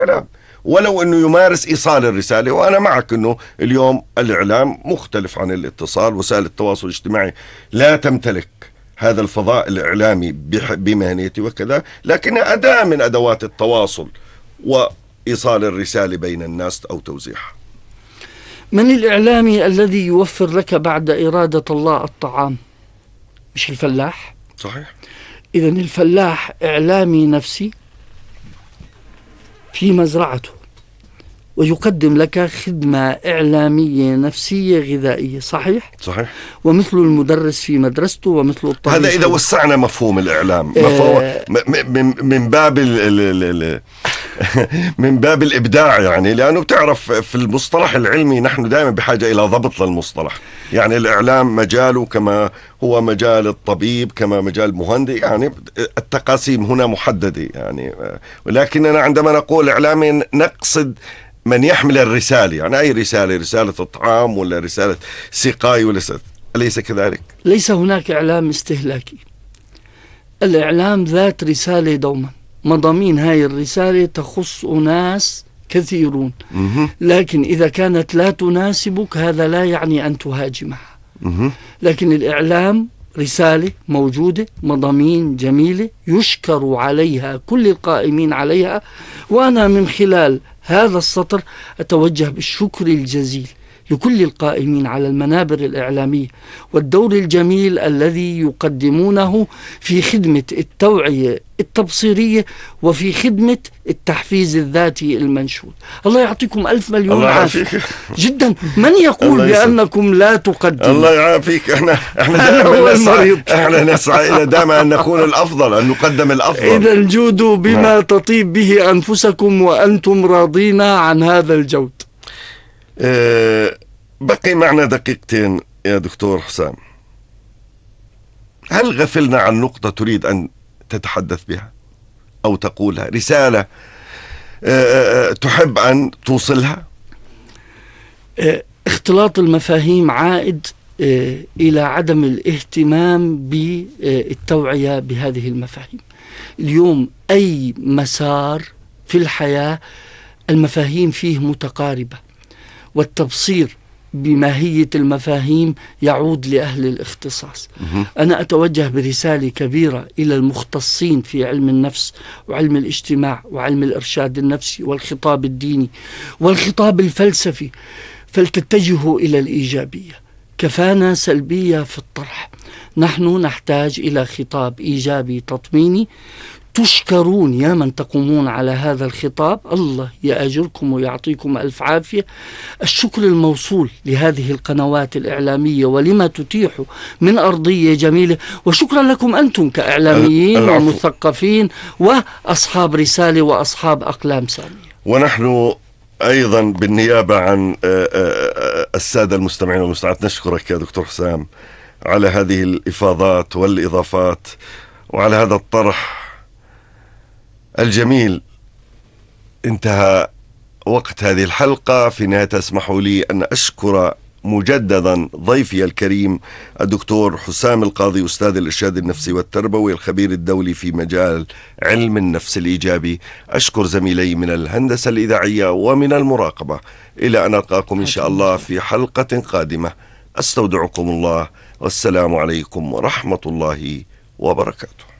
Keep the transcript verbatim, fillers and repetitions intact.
كلام، ولو أنه يمارس إيصال الرسالة. وأنا معك أنه اليوم الإعلام مختلف عن الاتصال، وسائل التواصل الاجتماعي لا تمتلك هذا الفضاء الإعلامي بمهنيته وكذا، لكنها أداة من أدوات التواصل وإيصال الرسالة بين الناس أو توزيعها. من الإعلامي الذي يوفر لك بعد إرادة الله الطعام؟ مش الفلاح؟ صحيح. إذن الفلاح إعلامي نفسي في مزرعته، ويقدم لك خدمة إعلامية نفسية غذائية. صحيح؟ صحيح. ومثل المدرس في مدرسته، ومثل الطبيب. هذا إذا وسعنا مفهوم الإعلام، مفهوم آه من من باب ال من باب الإبداع، يعني لأنه بتعرف في المصطلح العلمي نحن دائما بحاجة إلى ضبط للمصطلح. يعني الإعلام مجاله كما هو مجال الطبيب، كما مجال المهندس، يعني التقاسيم هنا محددة يعني. ولكننا عندما نقول إعلامي نقصد من يحمل الرسالة، يعني أي رسالة، رسالة الطعام ولا رسالة سقاي ولا رسالة. أليس كذلك؟ ليس هناك إعلام استهلاكي. الإعلام ذات رسالة دوما، مضامين هاي الرسالة تخص أناس كثيرون، لكن إذا كانت لا تناسبك هذا لا يعني أن تهاجمها. لكن الإعلام رسالة موجودة، مضامين جميلة يشكر عليها كل القائمين عليها. وأنا من خلال هذا السطر أتوجه بالشكر الجزيل لكل القائمين على المنابر الإعلامية والدور الجميل الذي يقدمونه في خدمة التوعية التبصيرية وفي خدمة التحفيز الذاتي المنشود. الله يعطيكم ألف مليون عافية. جدا. من يقول بأنكم لا تقدموا؟ الله يعافيك. احنا احنا دائما نسعى احنا نسعى الى دائما ان نكون الافضل، ان نقدم الافضل. اذا جودوا بما م. تطيب به انفسكم وانتم راضين عن هذا الجود. أه بقي معنا دقيقتين يا دكتور حسام. هل غفلنا عن نقطة تريد أن تتحدث بها أو تقولها، رسالة أه تحب أن توصلها؟ أه اختلاط المفاهيم عائد أه إلى عدم الاهتمام بالتوعية بهذه المفاهيم. اليوم أي مسار في الحياة المفاهيم فيه متقاربة، والتبصير بماهية المفاهيم يعود لأهل الاختصاص. أنا أتوجه برسالة كبيرة إلى المختصين في علم النفس وعلم الاجتماع وعلم الإرشاد النفسي والخطاب الديني والخطاب الفلسفي، فلتتجهوا إلى الإيجابية. كفانا سلبية في الطرح. نحن نحتاج إلى خطاب إيجابي تطميني. تشكرون يا من تقومون على هذا الخطاب، الله يأجركم ويعطيكم ألف عافية. الشكر الموصول لهذه القنوات الإعلامية ولما تتيح من أرضية جميلة، وشكرا لكم أنتم كإعلاميين ومثقفين وأصحاب رسالة وأصحاب أقلام سامية. ونحن أيضا بالنيابة عن السادة المستمعين والمستمعات نشكرك يا دكتور حسام على هذه الإفاضات والإضافات وعلى هذا الطرح الجميل. انتهى وقت هذه الحلقة. في نهاية اسمحوا لي أن أشكر مجددا ضيفي الكريم الدكتور حسام القاضي، أستاذ الإرشاد النفسي والتربوي، الخبير الدولي في مجال علم النفس الإيجابي. أشكر زميلي من الهندسة الإذاعية ومن المراقبة. إلى أن ألقاكم إن شاء الله في حلقة قادمة. أستودعكم الله، والسلام عليكم ورحمة الله وبركاته.